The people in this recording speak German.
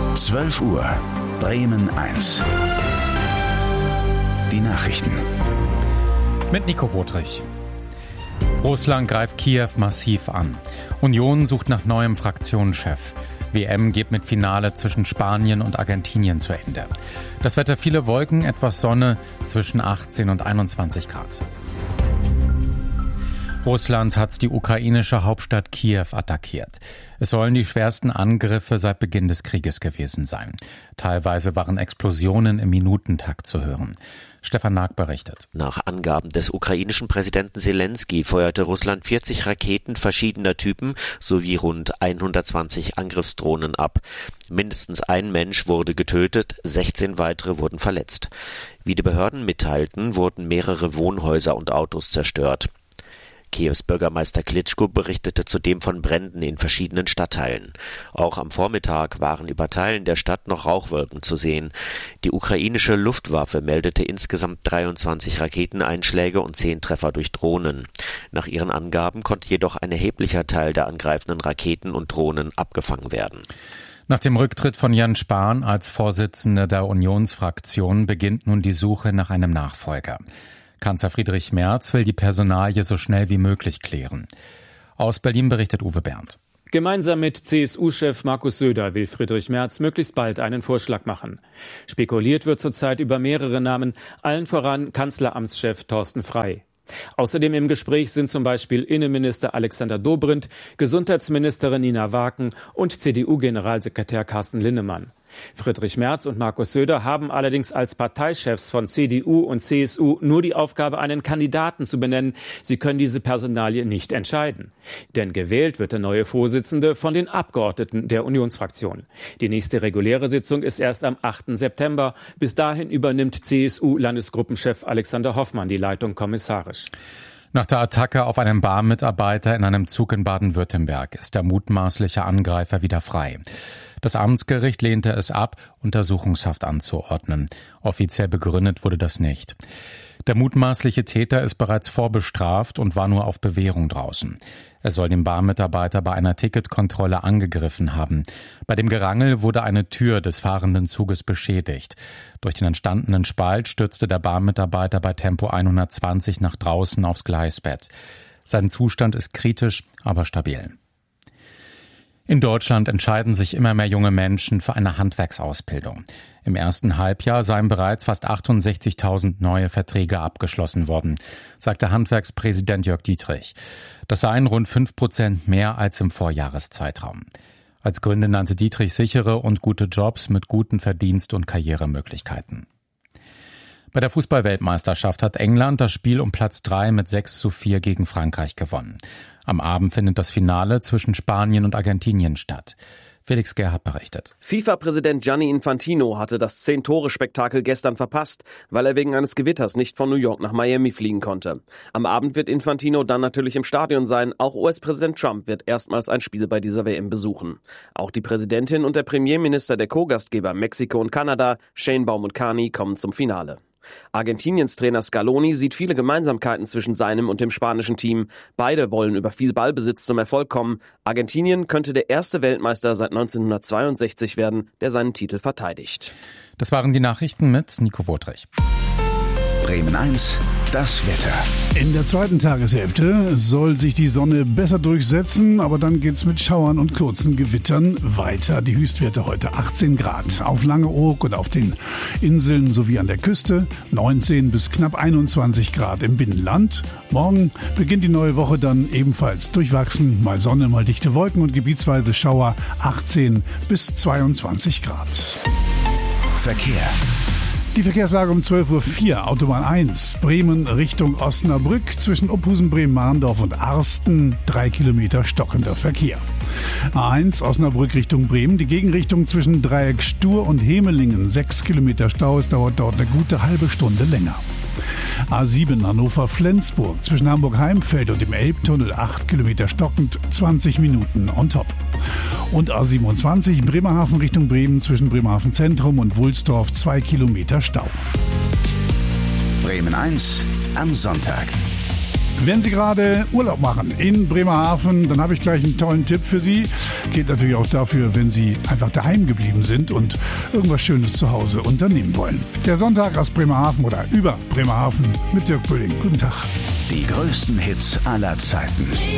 12 Uhr, Bremen 1. Die Nachrichten. Mit Nico Wodrich. Russland greift Kiew massiv an. Union sucht nach neuem Fraktionschef. WM geht mit Finale zwischen Spanien und Argentinien zu Ende. Das Wetter: viele Wolken, etwas Sonne, zwischen 18 und 21 Grad. Russland hat die ukrainische Hauptstadt Kiew attackiert. Es sollen die schwersten Angriffe seit Beginn des Krieges gewesen sein. Teilweise waren Explosionen im Minutentakt zu hören. Stefan Nag berichtet. Nach Angaben des ukrainischen Präsidenten Selenskyj feuerte Russland 40 Raketen verschiedener Typen sowie rund 120 Angriffsdrohnen ab. Mindestens ein Mensch wurde getötet, 16 weitere wurden verletzt. Wie die Behörden mitteilten, wurden mehrere Wohnhäuser und Autos zerstört. Kiews Bürgermeister Klitschko berichtete zudem von Bränden in verschiedenen Stadtteilen. Auch am Vormittag waren über Teilen der Stadt noch Rauchwolken zu sehen. Die ukrainische Luftwaffe meldete insgesamt 23 Raketeneinschläge und 10 Treffer durch Drohnen. Nach ihren Angaben konnte jedoch ein erheblicher Teil der angreifenden Raketen und Drohnen abgefangen werden. Nach dem Rücktritt von Jens Spahn als Vorsitzender der Unionsfraktion beginnt nun die Suche nach einem Nachfolger. Kanzler Friedrich Merz will die Personalie so schnell wie möglich klären. Aus Berlin berichtet Uwe Berndt. Gemeinsam mit CSU-Chef Markus Söder will Friedrich Merz möglichst bald einen Vorschlag machen. Spekuliert wird zurzeit über mehrere Namen, allen voran Kanzleramtschef Thorsten Frey. Außerdem im Gespräch sind zum Beispiel Innenminister Alexander Dobrindt, Gesundheitsministerin Nina Waken und CDU-Generalsekretär Carsten Linnemann. Friedrich Merz und Markus Söder haben allerdings als Parteichefs von CDU und CSU nur die Aufgabe, einen Kandidaten zu benennen. Sie können diese Personalie nicht entscheiden. Denn gewählt wird der neue Vorsitzende von den Abgeordneten der Unionsfraktion. Die nächste reguläre Sitzung ist erst am 8. September. Bis dahin übernimmt CSU-Landesgruppenchef Alexander Hoffmann die Leitung kommissarisch. Nach der Attacke auf einen Bahnmitarbeiter in einem Zug in Baden-Württemberg ist der mutmaßliche Angreifer wieder frei. Das Amtsgericht lehnte es ab, Untersuchungshaft anzuordnen. Offiziell begründet wurde das nicht. Der mutmaßliche Täter ist bereits vorbestraft und war nur auf Bewährung draußen. Er soll den Bahnmitarbeiter bei einer Ticketkontrolle angegriffen haben. Bei dem Gerangel wurde eine Tür des fahrenden Zuges beschädigt. Durch den entstandenen Spalt stürzte der Bahnmitarbeiter bei Tempo 120 nach draußen aufs Gleisbett. Sein Zustand ist kritisch, aber stabil. In Deutschland entscheiden sich immer mehr junge Menschen für eine Handwerksausbildung. Im ersten Halbjahr seien bereits fast 68.000 neue Verträge abgeschlossen worden, sagte Handwerkspräsident Jörg Dietrich. Das seien rund 5% mehr als im Vorjahreszeitraum. Als Gründe nannte Dietrich sichere und gute Jobs mit guten Verdienst- und Karrieremöglichkeiten. Bei der Fußball-Weltmeisterschaft hat England das Spiel um Platz 3 mit 6:4 gegen Frankreich gewonnen. Am Abend findet das Finale zwischen Spanien und Argentinien statt. Felix Gerhardt berichtet. FIFA-Präsident Gianni Infantino hatte das 10-Tore-Spektakel gestern verpasst, weil er wegen eines Gewitters nicht von New York nach Miami fliegen konnte. Am Abend wird Infantino dann natürlich im Stadion sein. Auch US-Präsident Trump wird erstmals ein Spiel bei dieser WM besuchen. Auch die Präsidentin und der Premierminister der Co-Gastgeber Mexiko und Kanada, Sheinbaum und Carney, kommen zum Finale. Argentiniens Trainer Scaloni sieht viele Gemeinsamkeiten zwischen seinem und dem spanischen Team. Beide wollen über viel Ballbesitz zum Erfolg kommen. Argentinien könnte der erste Weltmeister seit 1962 werden, der seinen Titel verteidigt. Das waren die Nachrichten mit Nico Wodrich. Bremen 1, das Wetter. In der zweiten Tageshälfte soll sich die Sonne besser durchsetzen, aber dann geht's mit Schauern und kurzen Gewittern weiter. Die Höchstwerte heute 18 Grad auf Langeoog und auf den Inseln sowie an der Küste, 19 bis knapp 21 Grad im Binnenland. Morgen beginnt die neue Woche dann ebenfalls durchwachsen, mal Sonne, mal dichte Wolken und gebietsweise Schauer, 18 bis 22 Grad. Verkehr. Die Verkehrslage um 12:04 Uhr, Autobahn 1, Bremen Richtung Osnabrück, zwischen Ophusen, Bremen-Marndorf und Arsten, 3 Kilometer stockender Verkehr. A1 Osnabrück Richtung Bremen, die Gegenrichtung zwischen Dreieck Stur und Hemelingen, 6 Kilometer Stau, es dauert dort eine gute halbe Stunde länger. A7 Hannover-Flensburg, zwischen Hamburg-Heimfeld und dem Elbtunnel, 8 Kilometer stockend, 20 Minuten on top. Und A27 Bremerhaven Richtung Bremen, zwischen Bremerhaven Zentrum und Wulsdorf, 2 Kilometer Stau. Bremen 1 am Sonntag. Wenn Sie gerade Urlaub machen in Bremerhaven, dann habe ich gleich einen tollen Tipp für Sie. Geht natürlich auch dafür, wenn Sie einfach daheim geblieben sind und irgendwas Schönes zu Hause unternehmen wollen. Der Sonntag aus Bremerhaven oder über Bremerhaven mit Dirk Böhling. Guten Tag. Die größten Hits aller Zeiten.